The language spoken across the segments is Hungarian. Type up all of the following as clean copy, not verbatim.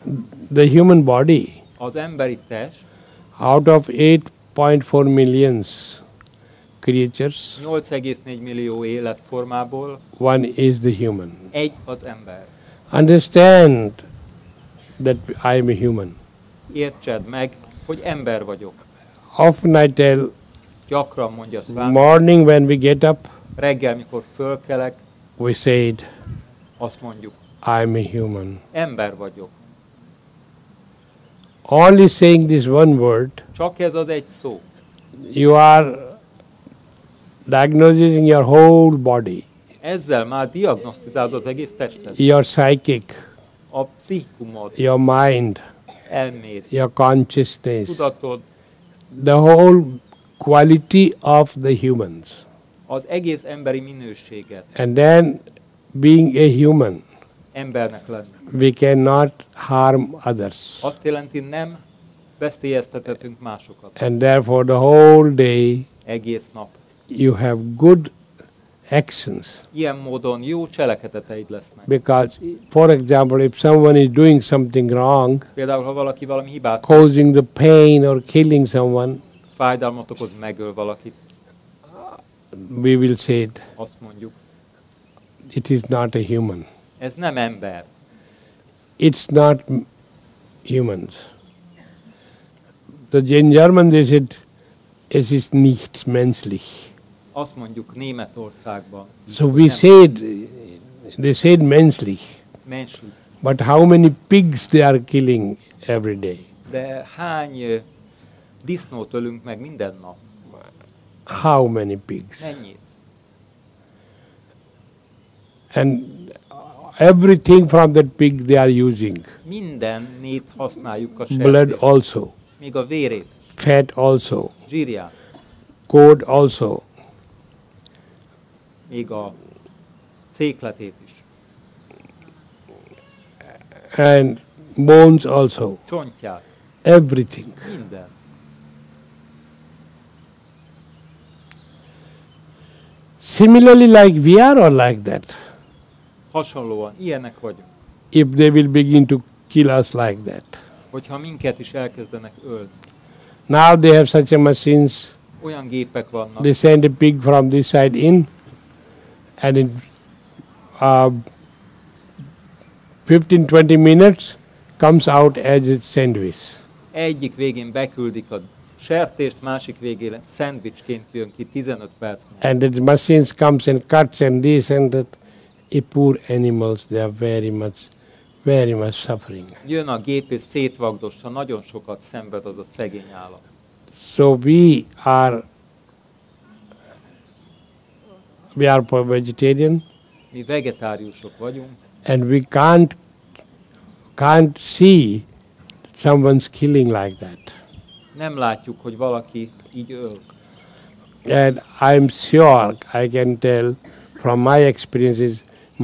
The human body, Az emberi test out of 8.4 millions creatures, 8,4 millió életformából one is the human. egy az ember. Understand that I am a human. Értsed meg, hogy ember vagyok. Often I tell, Gyakran mondja Swami, morning when we get up, reggel, mikor fölkelek, we said, azt mondjuk, I am a human. ember vagyok. Only saying this one word, Csak ez az egy szó. you are diagnosing your whole body, Ezzel már diagnosztizálod az egész testet. your psychic, A pszichikumod, your mind, elméd, your consciousness, tudatod, the whole quality of the humans. az egész emberi minőséget, And then, being a human, embernek lenni. we cannot harm others. Azt jelenti, nem veszélyeztethetünk másokat. And therefore, the whole day, Egész nap. you have good actions. Ilyen módon jó cselekedeteid lesznek. Because, for example, if someone is doing something wrong, Például, ha valaki valami hibát, causing the pain or killing someone, fájdalmat okoz, megöl valakit, we will say it, azt mondjuk, it is not a human. ez nem ember. It's not humans. In German they said, es ist nicht menschlich. Azt mondjuk Németországban. So we nem said, they said menschlich. menschlich. But how many pigs they are killing every day? De hány disznót ölünk meg minden nap? How many pigs? Mennyit? And everything from that pig they are using. Mindennét használjuk a Blood sertést. also, Még a vérét, fat also, zsírját, code also. még a cékletét is, And bones also. csontját, Everything. minden. Similarly, like we are or like that. Hasonlóan, ilyenek vagyunk. If they will begin to kill us like that. Hogyha minket is elkezdenek ölni. Now they have such a machines. Olyan gépek vannak, They send a pig from this side in, and in 15-20 minutes comes out as a sandwich. egyik végén beküldik a sertést, másik végén szendvicsként jön ki 15 perc múlva. And the machines comes and cuts and this and that. Poor animals, they are very much suffering. Jön a gép és szétvagdossa, nagyon sokat szenved az a szegény állat. So we are vegetarian, Mi vegetáriusok vagyunk, and we can't see someone's killing like that. nem látjuk, hogy valaki így öl. And I'm sure I can tell from my experiences,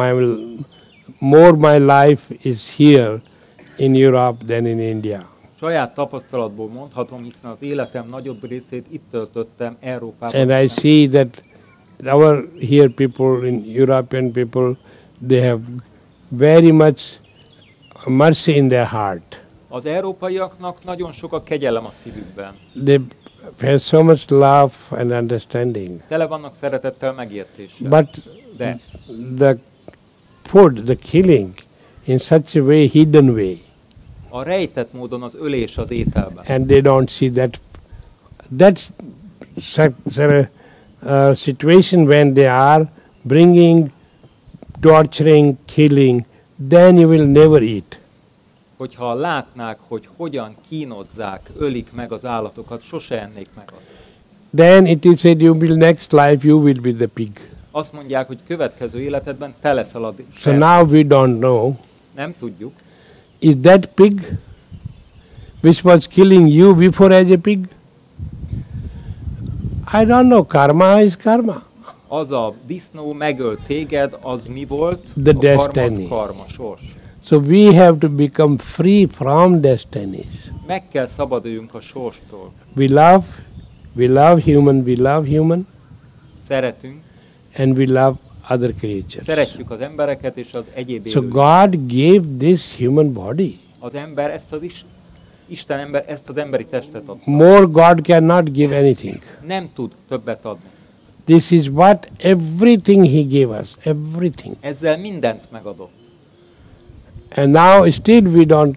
my life is here in Europe than in India. Saját tapasztalatból mondhatom, hiszen az életem nagyobb részét itt töltöttem Európában. And I see that our here people, in European people, they have very much mercy in their heart. Az európaiaknak nagyon sok a kegyelem a szívükben. They have so much love and understanding. Tele vannak szeretettel, megértéssel. But De the food, the killing, in such a way, hidden way, a rejtett módon az ölés az ételben. and they don't see that. That's such a situation when they are bringing, torturing, killing, then you will never eat. Hogyha látnák, hogy hogyan kínozzák, ölik meg az állatokat, sose ennék meg azt. Then it is said, you will next life, you will be the pig. Azt mondják, hogy következő életedben te leszel a So sertés. now we don't know, Nem tudjuk. is that pig which was killing you before as a pig? I don't know, karma is karma. Az a disznó megölt téged, az mi volt? The A karma az destiny. karma, sors. So we have to become free from destinies. Meg kell szabaduljunk a sorstól. We love human, Szeretünk, and we love other creatures. szeretjük az embereket és az egyéb So élőket. God gave this human body. Az ember ezt az Isten ember ezt az emberi testet adta. More God cannot give anything. Nem tud többet adni. This is what everything He gave us, everything. Ezzel mindent megadott. And now still we don't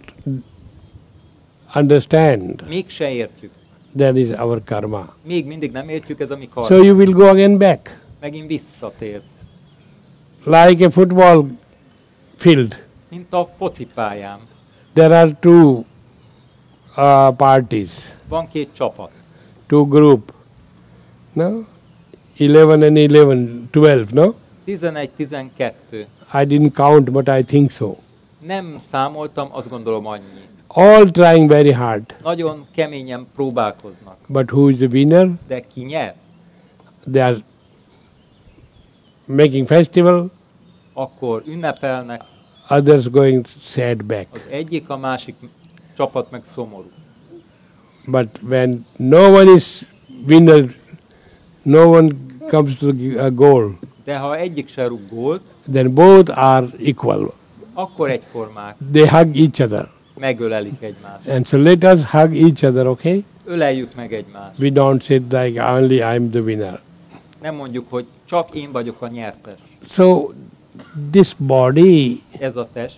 understand Mégse értjük. that is our karma. Még mindig nem értjük, ez a mi So karma. you will go again back. Megint visszatérsz. Like a football field. Mint a focipályán. There are two parties, Van két csapat. two group. No? 11 and 11, 12, no? 11-12. I didn't count, but I think so. Nem számoltam, azt gondolom annyi. All trying very hard. Nagyon keményen próbálkoznak. But who is the winner? De ki nyer? They are making festival, Akkor ünnepelnek, others going sad back. az egyik, a másik csapat meg szomorú. But when no one is winner, no one comes to a goal, De ha egyik se rúg gólt, then both are equal. akkor egyformák, They hug each other. megölelik egymást. And so let us hug each other, okay? Öleljük meg egymást. We don't say like only I'm the winner. Nem mondjuk, hogy csak én vagyok a nyertes. So this body, Ez a test.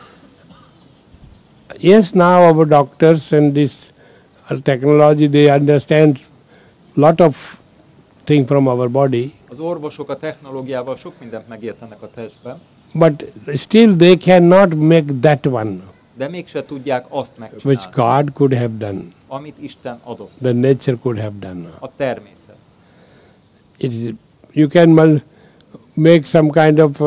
yes, now our doctors and this technology, they understand lot of thing from our body, Az orvosok a technológiával sok mindent megértenek a testben, but still they cannot make that one de mégse tudják azt which megcsinálni, God could have done, amit Isten adott, the nature could have done. a természet. It is, you can make some kind of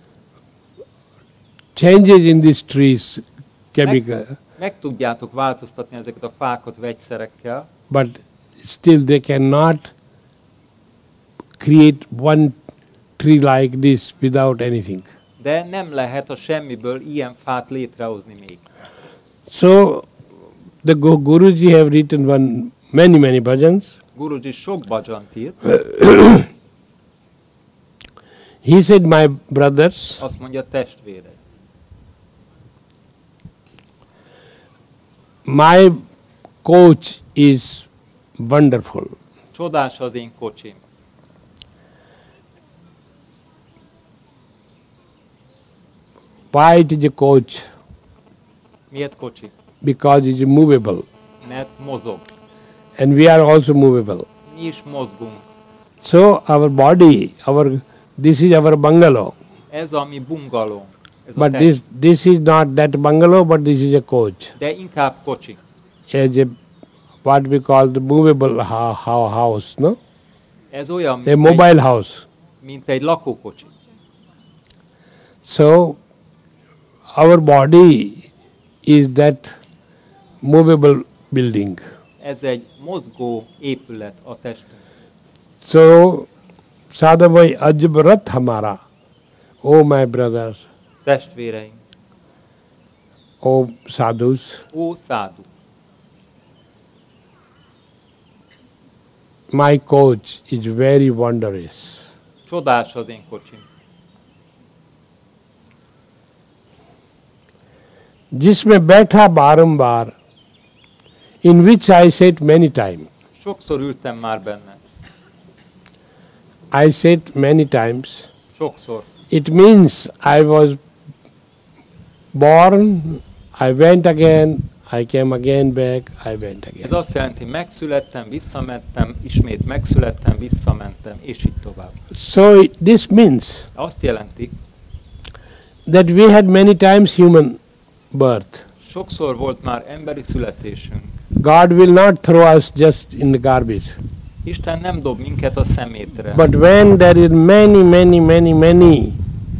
changes in these trees, chemical, Meg tudjátok változtatni ezeket a fákat vegyszerekkel, but still they cannot create one tree like this without anything. de nem lehet a semmiből ilyen fát létrehozni még. So the Guruji have written many bhajans. Guruji sok bhajant írt, He said, my brothers, azt mondja, testvérek. my coach is wonderful. Csodás az én kocsim. Why it is a coach? Miért kocsi? Because it is movable. Mert mozog. And we are also movable. Mi is mozgunk. So our body, this is our bungalow. Ez a mi bungalónk. Ez a But test. this is not that bungalow, but this is a coach. De inkább kocsi. As a, what we call the movable house, no? Ez olyan, A mobile house. mint egy lakókocsi. So our body is that movable building. Ez egy mozgó épület a testünk. So Sadhavai Ajab Rath Hamara, oh my brothers, Testvéreink, oh sadhus, ó szádu, my coach is very wondrous. csodás az én kocsim. जिसमें बैठा बारंबार, in which I sat many times. Sokszor ültem már benne. I sat many times. Sokszor. It means I was born, I went again, I came again back, I went Ez again. azt jelenti, megszülettem, visszamentem, ismét megszülettem, visszamentem, és így tovább. So this means Azt jelenti, that we had many times human birth. sokszor volt már emberi születésünk. God will not throw us just in the garbage. Isten nem dob minket a szemétre. But when there is many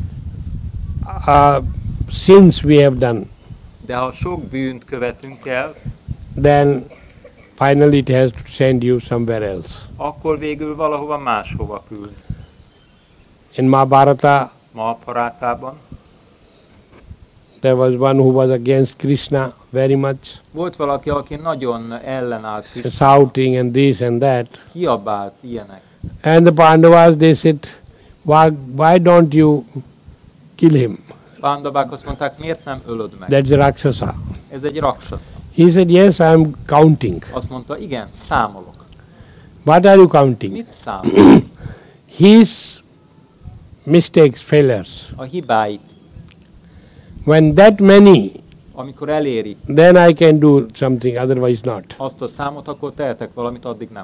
sins we have done, De ha sok bűnt követünk el, then finally it has to send you somewhere else. akkor végül valahova máshova küld. In Mahabharata, Mahabharátában there was one who was against Krishna very much, volt valaki, aki nagyon ellenállt Krisztus, shouting and this and that. kiabált ilyenek. And the Pandavas, they said, why don't you kill him? Pándavák azt mondták, miért nem ölöd meg? That's a Rakshasa. Ez egy raksasa. He said, yes, I am counting. Azt mondta, igen, számolok. What are you counting? Mit számolsz? His mistakes, failures. A hibáit. When that many, Amikor eléri then I can do something, otherwise not. azt a számot, akkor tehetek valamit, addig nem.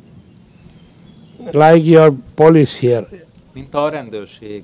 Like your police here. Mint a rendőrség.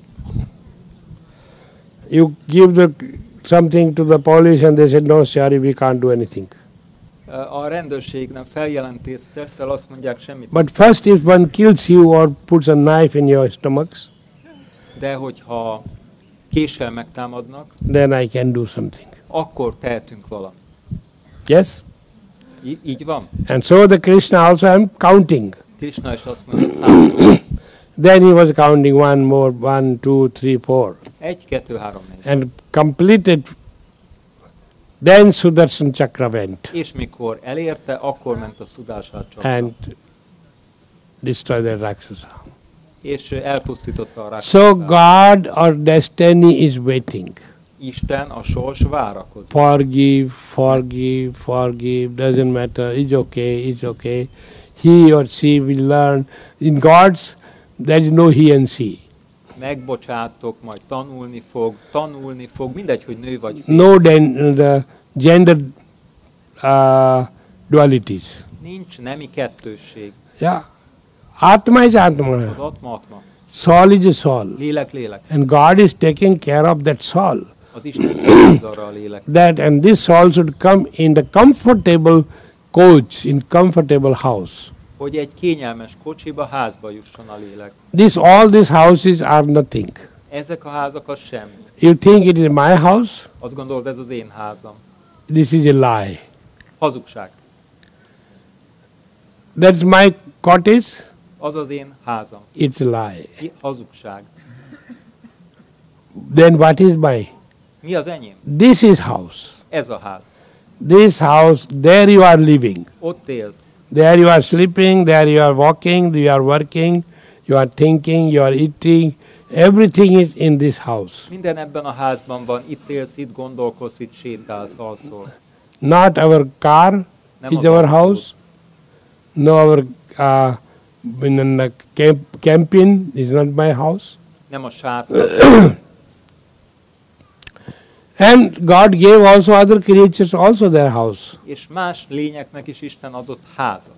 You give something to the police and they said, no, sorry, we can't do anything. A rendőrségnek feljelentést teszel, azt mondják semmit. But first, if one kills you or puts a knife in your stomachs, De hogyha késsel megtámadnak, then I can do something. akkor tehetünk valamit. Yes? Így van? And so the Krishna also, I'm counting. Krishna is azt mondja, számolok. Then he was counting one more, 1, 2, 3, 4. 1, 2, 3, 4. And completed. Then Sudarshan Chakra went És mikor elérte, akkor ment a Sudarshan Chakra. and destroyed the Rakshasa. És elpusztította a So rákosát. God or destiny is waiting. Isten, a sors várakozik. Forgive, forgive, forgive, doesn't matter, it's okay. He or she will learn. In God's, there is no he and she. Megbocsátok, majd tanulni fog, mindegy, hogy nő vagy férfi. No the gender dualities. Nincs nemi kettősség. Yeah. Atma is Az Atma. atma. Soul is a soul. Lélek. And God is taking care of that soul. Az Isten vigyáz arra a lélek. That and this soul should come in the comfortable coach, in comfortable house. Hogy egy kényelmes kocsiba, házba jusson a lélek. All these houses are nothing. Ezek a házak az semmi. You think it is my house? Azt gondolod, ez az én házam. This is a lie. Hazugság. That's my cottage? Az az én házam. It's a lie. Hazugság. Then what is my? Mi az enyém? This is house. Ez a ház. This house, there you are living. Ott élsz. There you are sleeping, there you are walking, you are working, you are thinking, you are eating. Everything is in this house. Minden ebben a házban van. Itt élsz, itt gondolkozz, itt sétálsz, alszol. Not our car Nem is az our autó. house. No, our in the camping is not my house. Nem a sátor. And God gave also other creatures also their house. És más lényeknek is Isten adott házat.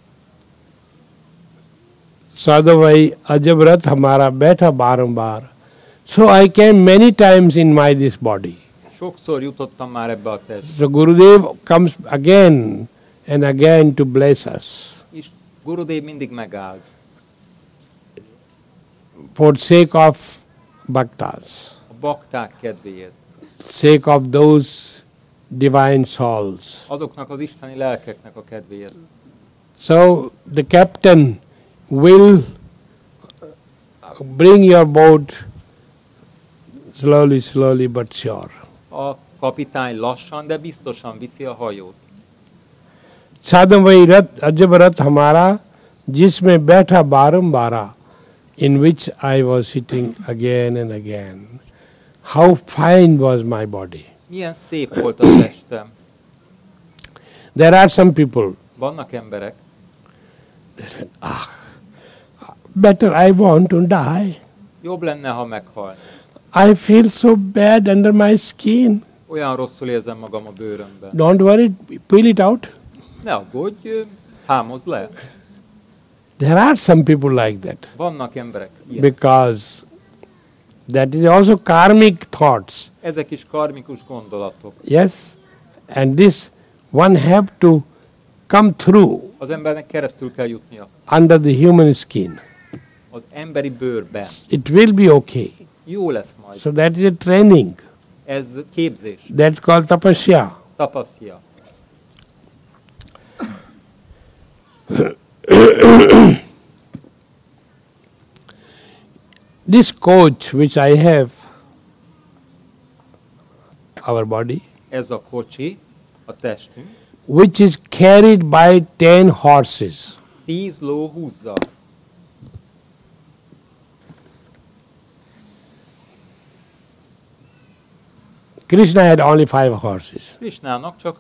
Sadhavai ajabrat hamara betha barambar. So I came many times in this body. Sokszor jutottam már ebbe a testbe. So Gurudev comes again and again to bless us. És Gurudev mindig megállt. For sake of bhaktas, A bakták kedvéért. sake of those divine souls. Azoknak az isteni lelkeknek a kedvéért. So the captain will bring your boat slowly but sure. A kapitány lassan, de biztosan viszi a hajót. साधन रथ अजब रथ हमारा जिसमें बैठा बारंबारा, in which I was sitting again and again. How fine was my body. Milyen szép volt a testem. There are some people, Vannak emberek, they said, better I want to die. jobb lenne, ha meghal. I feel so bad under my skin. Olyan rosszul érzem magam a bőrömben. Don't worry, peel it out. Ne aggódj, hámozd le. There are some people like that. Vannak emberek ilyen. Because that is also karmic thoughts. Ezek is karmikus gondolatok. Yes? And this one have to come through Az embernek keresztül kell jutnia. under the human skin. Az emberi bőrben. It will be okay. Jó lesz majd. So that is a training. Ez képzés. That's called tapasya. Tapasztja. This coach which I have, our body, Ez a kocsi, a testünk, which is carried by 10 horses. 10 ló húzza. Krishna had only 5 horses. Krisnának csak